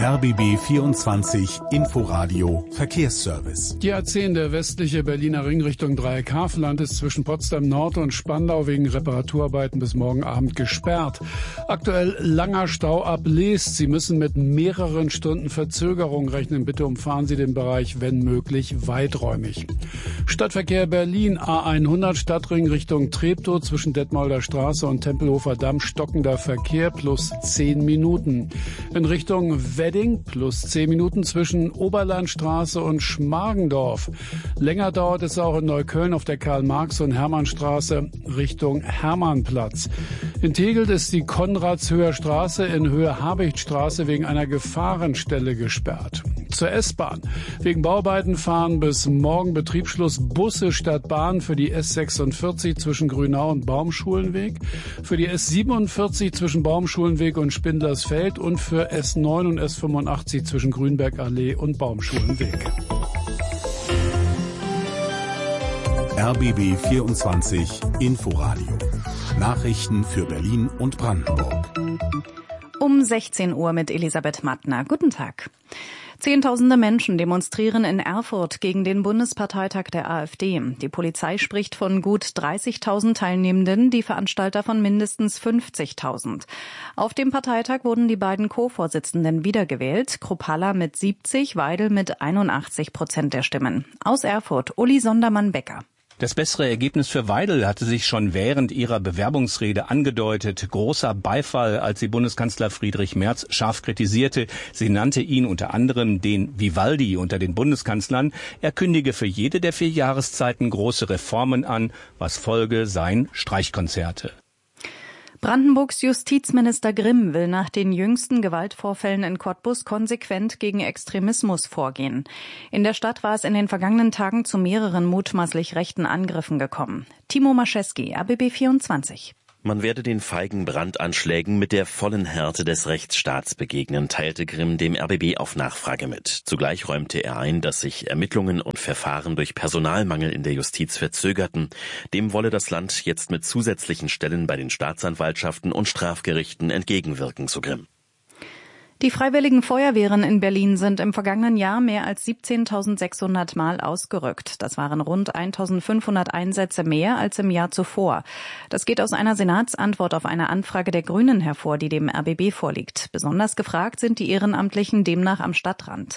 RBB 24 Inforadio Verkehrsservice. Die A10, der westliche Berliner Ring Richtung Dreieck-Hafenland, ist zwischen Potsdam Nord und Spandau wegen Reparaturarbeiten bis morgen Abend gesperrt. Aktuell langer Stau ab Leest. Sie müssen mit mehreren Stunden Verzögerung rechnen. Bitte umfahren Sie den Bereich, wenn möglich, weiträumig. Stadtverkehr Berlin, A100 Stadtring Richtung Treptow zwischen Detmolder Straße und Tempelhofer Damm, stockender Verkehr plus 10 Minuten. In Richtung Wedding plus 10 Minuten zwischen Oberlandstraße und Schmargendorf. Länger dauert es auch in Neukölln auf der Karl-Marx- und Hermannstraße Richtung Hermannplatz. In Tegelt ist die Konradshöher Straße in Höhe Habichtstraße wegen einer Gefahrenstelle gesperrt. Zur S-Bahn. Wegen Bauarbeiten fahren bis morgen Betriebsschluss Busse statt Bahn für die S46 zwischen Grünau und Baumschulenweg, für die S47 zwischen Baumschulenweg und Spindlersfeld und für S9 und S85 zwischen Grünbergallee und Baumschulenweg. RBB 24 Inforadio. Nachrichten für Berlin und Brandenburg. Um 16 Uhr mit Elisabeth Mattner. Guten Tag. Zehntausende Menschen demonstrieren in Erfurt gegen den Bundesparteitag der AfD. Die Polizei spricht von gut 30.000 Teilnehmenden, die Veranstalter von mindestens 50.000. Auf dem Parteitag wurden die beiden Co-Vorsitzenden wiedergewählt, Kruppalla mit 70, Weidel mit 81% der Stimmen. Aus Erfurt, Uli Sondermann-Becker. Das bessere Ergebnis für Weidel hatte sich schon während ihrer Bewerbungsrede angedeutet. Großer Beifall, als sie Bundeskanzler Friedrich Merz scharf kritisierte. Sie nannte ihn unter anderem den Vivaldi unter den Bundeskanzlern. Er kündige für jede der 4 Jahreszeiten große Reformen an. Was folge, seien Streichkonzerte. Brandenburgs Justizminister Grimm will nach den jüngsten Gewaltvorfällen in Cottbus konsequent gegen Extremismus vorgehen. In der Stadt war es in den vergangenen Tagen zu mehreren mutmaßlich rechten Angriffen gekommen. Timo Mascheski, RBB 24. Man werde den feigen Brandanschlägen mit der vollen Härte des Rechtsstaats begegnen, teilte Grimm dem RBB auf Nachfrage mit. Zugleich räumte er ein, dass sich Ermittlungen und Verfahren durch Personalmangel in der Justiz verzögerten. Dem wolle das Land jetzt mit zusätzlichen Stellen bei den Staatsanwaltschaften und Strafgerichten entgegenwirken, so Grimm. Die Freiwilligen Feuerwehren in Berlin sind im vergangenen Jahr mehr als 17.600 Mal ausgerückt. Das waren rund 1.500 Einsätze mehr als im Jahr zuvor. Das geht aus einer Senatsantwort auf eine Anfrage der Grünen hervor, die dem RBB vorliegt. Besonders gefragt sind die Ehrenamtlichen demnach am Stadtrand.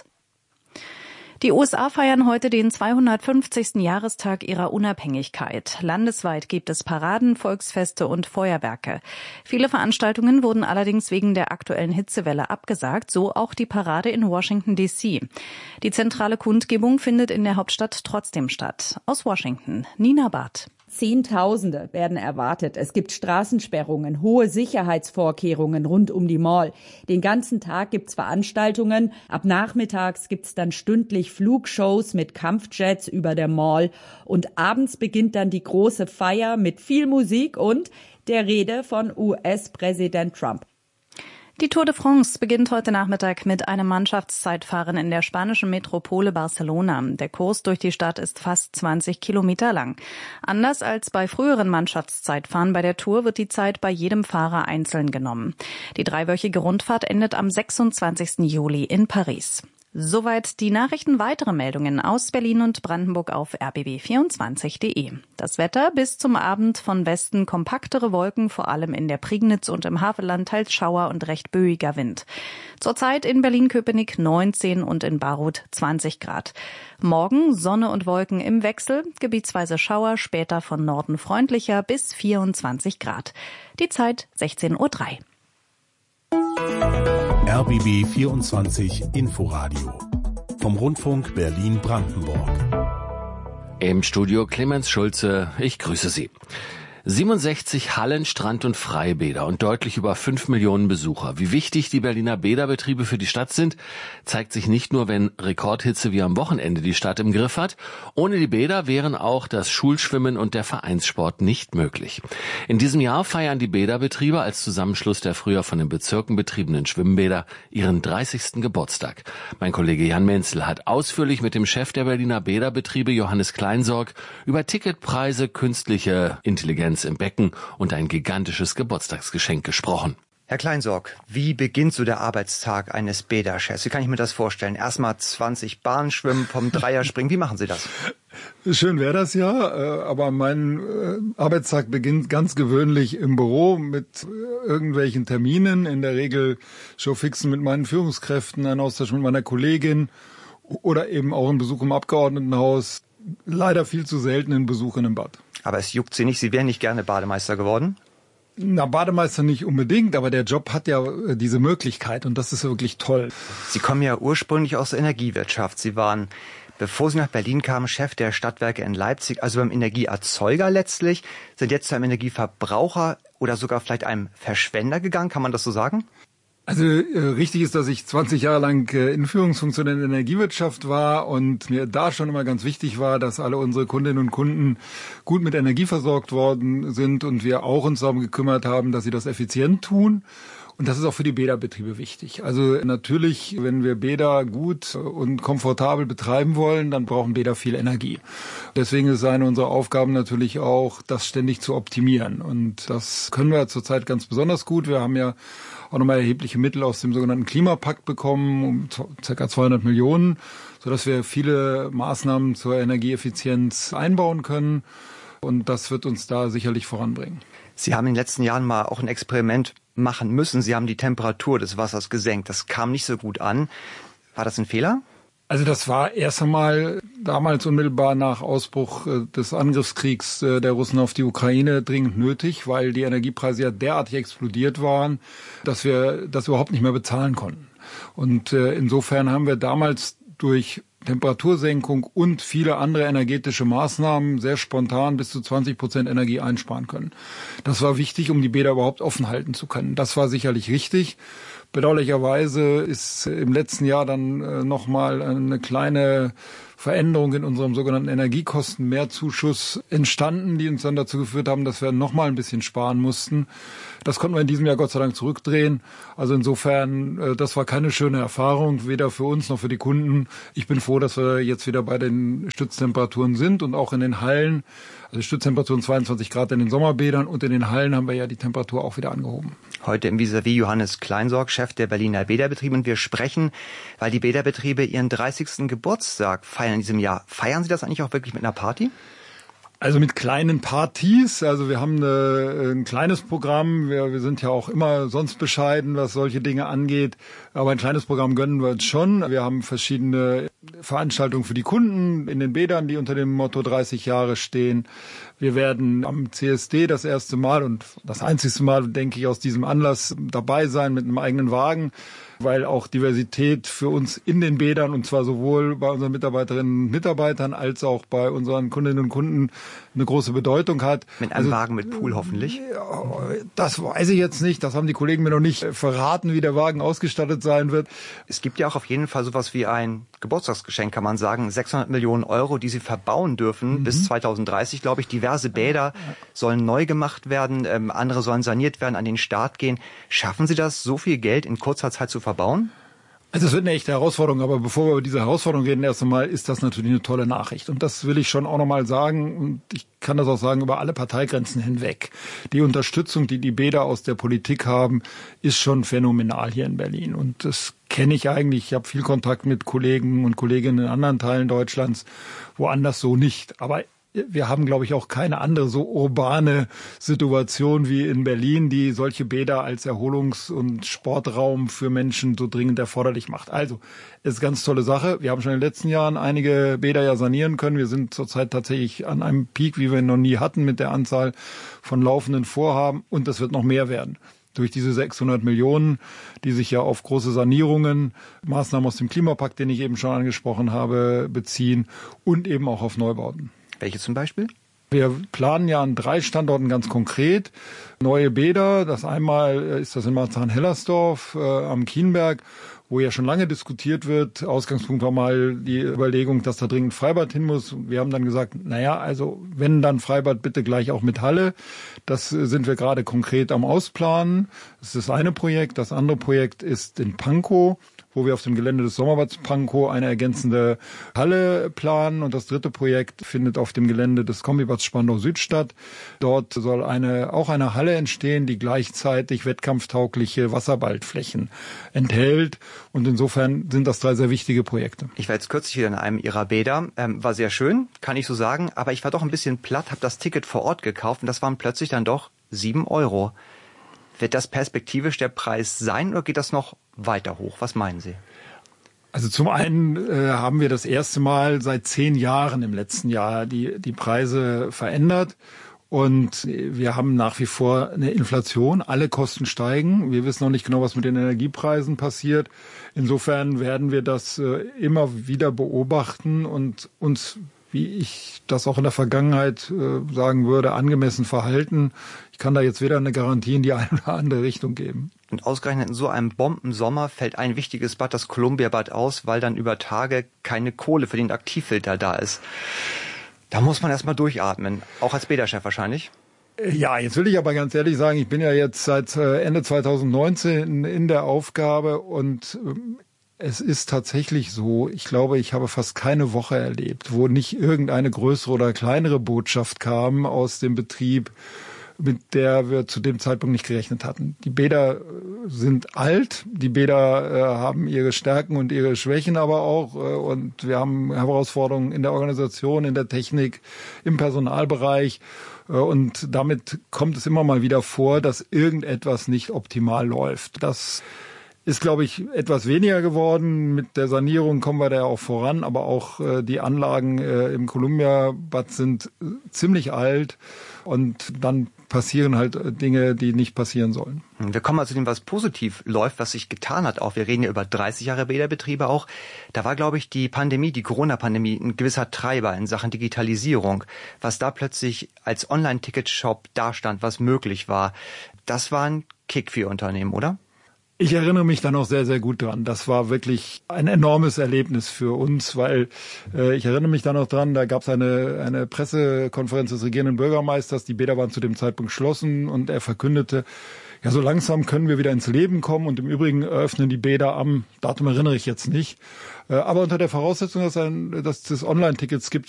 Die USA feiern heute den 250. Jahrestag ihrer Unabhängigkeit. Landesweit gibt es Paraden, Volksfeste und Feuerwerke. Viele Veranstaltungen wurden allerdings wegen der aktuellen Hitzewelle abgesagt, so auch die Parade in Washington, D.C. Die zentrale Kundgebung findet in der Hauptstadt trotzdem statt. Aus Washington, Nina Barth. Zehntausende werden erwartet. Es gibt Straßensperrungen, hohe Sicherheitsvorkehrungen rund um die Mall. Den ganzen Tag gibt's Veranstaltungen. Ab nachmittags gibt's dann stündlich Flugshows mit Kampfjets über der Mall. Und abends beginnt dann die große Feier mit viel Musik und der Rede von US-Präsident Trump. Die Tour de France beginnt heute Nachmittag mit einem Mannschaftszeitfahren in der spanischen Metropole Barcelona. Der Kurs durch die Stadt ist fast 20 Kilometer lang. Anders als bei früheren Mannschaftszeitfahren bei der Tour wird die Zeit bei jedem Fahrer einzeln genommen. Die 3-wöchige Rundfahrt endet am 26. Juli in Paris. Soweit die Nachrichten. Weitere Meldungen aus Berlin und Brandenburg auf rbb24.de. Das Wetter: bis zum Abend von Westen kompaktere Wolken, vor allem in der Prignitz und im Havelland teils Schauer und recht böiger Wind. Zurzeit in Berlin-Köpenick 19 und in Baruth 20 Grad. Morgen Sonne und Wolken im Wechsel, gebietsweise Schauer, später von Norden freundlicher bis 24 Grad. Die Zeit 16:03 Uhr. RBB 24 Inforadio vom Rundfunk Berlin-Brandenburg. Im Studio Clemens Schulze, ich grüße Sie. 67 Hallen, Strand- und Freibäder und deutlich über 5 Millionen Besucher. Wie wichtig die Berliner Bäderbetriebe für die Stadt sind, zeigt sich nicht nur, wenn Rekordhitze wie am Wochenende die Stadt im Griff hat. Ohne die Bäder wären auch das Schulschwimmen und der Vereinssport nicht möglich. In diesem Jahr feiern die Bäderbetriebe als Zusammenschluss der früher von den Bezirken betriebenen Schwimmbäder ihren 30. Geburtstag. Mein Kollege Jan Menzel hat ausführlich mit dem Chef der Berliner Bäderbetriebe Johannes Kleinsorg über Ticketpreise, künstliche Intelligenz im Becken und ein gigantisches Geburtstagsgeschenk gesprochen. Herr Kleinsorg, wie beginnt so der Arbeitstag eines Bäderchefs? Wie kann ich mir das vorstellen? Erstmal 20 Bahnen schwimmen, vom Dreier springen. Wie machen Sie das? Schön wäre das ja, aber mein Arbeitstag beginnt ganz gewöhnlich im Büro mit irgendwelchen Terminen, in der Regel Showfixen mit meinen Führungskräften, ein Austausch mit meiner Kollegin oder eben auch ein Besuch im Abgeordnetenhaus. Leider viel zu selten ein Besuch in einem Bad. Aber es juckt Sie nicht, Sie wären nicht gerne Bademeister geworden? Na, Bademeister nicht unbedingt, aber der Job hat ja diese Möglichkeit und das ist wirklich toll. Sie kommen ja ursprünglich aus der Energiewirtschaft. Sie waren, bevor Sie nach Berlin kamen, Chef der Stadtwerke in Leipzig, also beim Energieerzeuger letztlich, sind jetzt zu einem Energieverbraucher oder sogar vielleicht einem Verschwender gegangen, kann man das so sagen? Also richtig ist, dass ich 20 Jahre lang in Führungsfunktion in der Energiewirtschaft war und mir da schon immer ganz wichtig war, dass alle unsere Kundinnen und Kunden gut mit Energie versorgt worden sind und wir auch uns darum gekümmert haben, dass sie das effizient tun. Und das ist auch für die Bäderbetriebe wichtig. Also natürlich, wenn wir Bäder gut und komfortabel betreiben wollen, dann brauchen Bäder viel Energie. Deswegen ist eine unserer Aufgaben natürlich auch, das ständig zu optimieren. Und das können wir zurzeit ganz besonders gut. Wir haben ja auch nochmal erhebliche Mittel aus dem sogenannten Klimapakt bekommen, um ca. 200 Millionen, sodass wir viele Maßnahmen zur Energieeffizienz einbauen können. Und das wird uns da sicherlich voranbringen. Sie haben in den letzten Jahren mal auch ein Experiment machen müssen. Sie haben die Temperatur des Wassers gesenkt. Das kam nicht so gut an. War das ein Fehler? Also das war erst einmal damals unmittelbar nach Ausbruch des Angriffskriegs der Russen auf die Ukraine dringend nötig, weil die Energiepreise ja derartig explodiert waren, dass wir das überhaupt nicht mehr bezahlen konnten. Und insofern haben wir damals durch Temperatursenkung und viele andere energetische Maßnahmen sehr spontan bis zu 20% Energie einsparen können. Das war wichtig, um die Bäder überhaupt offen halten zu können. Das war sicherlich richtig. Bedauerlicherweise ist im letzten Jahr dann nochmal eine kleine Veränderung in unserem sogenannten Energiekostenmehrzuschuss entstanden, die uns dann dazu geführt haben, dass wir nochmal ein bisschen sparen mussten. Das konnten wir in diesem Jahr Gott sei Dank zurückdrehen. Also insofern, das war keine schöne Erfahrung, weder für uns noch für die Kunden. Ich bin froh, dass wir jetzt wieder bei den Stütztemperaturen sind und auch in den Hallen. Also Stütztemperaturen 22 Grad in den Sommerbädern und in den Hallen haben wir ja die Temperatur auch wieder angehoben. Heute im Vis-à-vis Johannes Kleinsorg, Chef der Berliner Bäderbetriebe. Und wir sprechen, weil die Bäderbetriebe ihren 30. Geburtstag feiern in diesem Jahr. Feiern Sie das eigentlich auch wirklich mit einer Party? Also mit kleinen Partys, also wir haben ein kleines Programm, wir sind ja auch immer sonst bescheiden, was solche Dinge angeht, aber ein kleines Programm gönnen wir uns schon. Wir haben verschiedene Veranstaltungen für die Kunden in den Bädern, die unter dem Motto 30 Jahre stehen. Wir werden am CSD das erste Mal und das einzigste Mal, denke ich, aus diesem Anlass dabei sein mit einem eigenen Wagen, weil auch Diversität für uns in den Bädern, und zwar sowohl bei unseren Mitarbeiterinnen und Mitarbeitern als auch bei unseren Kundinnen und Kunden eine große Bedeutung hat. Mit einem Wagen mit Pool hoffentlich? Das weiß ich jetzt nicht. Das haben die Kollegen mir noch nicht verraten, wie der Wagen ausgestattet sein wird. Es gibt ja auch auf jeden Fall sowas wie ein Geburtstagsgeschenk, kann man sagen. 600 Millionen Euro, die Sie verbauen dürfen bis 2030, glaube ich. Diverse Bäder sollen neu gemacht werden, andere sollen saniert werden, an den Start gehen. Schaffen Sie das, so viel Geld in kurzer Zeit zu verbauen? Also es wird eine echte Herausforderung, aber bevor wir über diese Herausforderung reden, erst einmal ist das natürlich eine tolle Nachricht. Und das will ich schon auch nochmal sagen, und ich kann das auch sagen, über alle Parteigrenzen hinweg. Die Unterstützung, die die Bäder aus der Politik haben, ist schon phänomenal hier in Berlin. Und das kenne ich eigentlich. Ich habe viel Kontakt mit Kollegen und Kolleginnen in anderen Teilen Deutschlands, woanders so nicht. Aber wir haben, glaube ich, auch keine andere so urbane Situation wie in Berlin, die solche Bäder als Erholungs- und Sportraum für Menschen so dringend erforderlich macht. Also, ist eine ganz tolle Sache. Wir haben schon in den letzten Jahren einige Bäder ja sanieren können. Wir sind zurzeit tatsächlich an einem Peak, wie wir ihn noch nie hatten, mit der Anzahl von laufenden Vorhaben. Und das wird noch mehr werden. Durch diese 600 Millionen, die sich ja auf große Sanierungen, Maßnahmen aus dem Klimapakt, den ich eben schon angesprochen habe, beziehen und eben auch auf Neubauten. Welche zum Beispiel? Wir planen ja an 3 Standorten ganz konkret neue Bäder. Das einmal ist das in Marzahn-Hellersdorf am Kienberg, wo ja schon lange diskutiert wird. Ausgangspunkt war mal die Überlegung, dass da dringend Freibad hin muss. Wir haben dann gesagt, also wenn dann Freibad, bitte gleich auch mit Halle. Das sind wir gerade konkret am Ausplanen. Das ist das eine Projekt. Das andere Projekt ist in Pankow, wo wir auf dem Gelände des Sommerbads Pankow eine ergänzende Halle planen. Und das dritte Projekt findet auf dem Gelände des Kombibads Spandau Süd statt. Dort soll auch eine Halle entstehen, die gleichzeitig wettkampftaugliche Wasserballflächen enthält. Und insofern sind das 3 sehr wichtige Projekte. Ich war jetzt kürzlich wieder in einem Ihrer Bäder. War sehr schön, kann ich so sagen. Aber ich war doch ein bisschen platt, habe das Ticket vor Ort gekauft und das waren plötzlich dann doch 7 €. Wird das perspektivisch der Preis sein oder geht das noch weiter hoch? Was meinen Sie? Also zum einen haben wir das erste Mal seit 10 Jahren im letzten Jahr die Preise verändert. Und wir haben nach wie vor eine Inflation. Alle Kosten steigen. Wir wissen noch nicht genau, was mit den Energiepreisen passiert. Insofern werden wir das immer wieder beobachten und uns, wie ich das auch in der Vergangenheit sagen würde, angemessen verhalten. Ich kann da jetzt weder eine Garantie in die eine oder andere Richtung geben. Und ausgerechnet in so einem Bombensommer fällt ein wichtiges Bad, das Columbia-Bad, aus, weil dann über Tage keine Kohle für den Aktivfilter da ist. Da muss man erstmal durchatmen, auch als Bäderchef wahrscheinlich. Ja, jetzt will ich aber ganz ehrlich sagen, ich bin ja jetzt seit Ende 2019 in der Aufgabe und es ist tatsächlich so, ich glaube, ich habe fast keine Woche erlebt, wo nicht irgendeine größere oder kleinere Botschaft kam aus dem Betrieb, mit der wir zu dem Zeitpunkt nicht gerechnet hatten. Die Bäder sind alt, die Bäder haben ihre Stärken und ihre Schwächen aber auch und wir haben Herausforderungen in der Organisation, in der Technik, im Personalbereich und damit kommt es immer mal wieder vor, dass irgendetwas nicht optimal läuft. Das ist, glaube ich, etwas weniger geworden. Mit der Sanierung kommen wir da auch voran, aber auch die Anlagen im Columbia-Bad sind ziemlich alt und dann passieren halt Dinge, die nicht passieren sollen. Wir kommen also zu dem, was positiv läuft, was sich getan hat auch. Wir reden ja über 30 Jahre Bäderbetriebe auch. Da war, glaube ich, die Corona-Pandemie, ein gewisser Treiber in Sachen Digitalisierung. Was da plötzlich als Online-Ticket-Shop dastand, was möglich war, das war ein Kick für Ihr Unternehmen, oder? Ich erinnere mich da noch sehr, sehr gut dran. Das war wirklich ein enormes Erlebnis für uns, weil ich erinnere mich da noch dran, da gab es eine Pressekonferenz des regierenden Bürgermeisters, die Bäder waren zu dem Zeitpunkt geschlossen und er verkündete, ja, so langsam können wir wieder ins Leben kommen und im Übrigen eröffnen die Bäder am Datum erinnere ich jetzt nicht, aber unter der Voraussetzung, dass es Online-Tickets gibt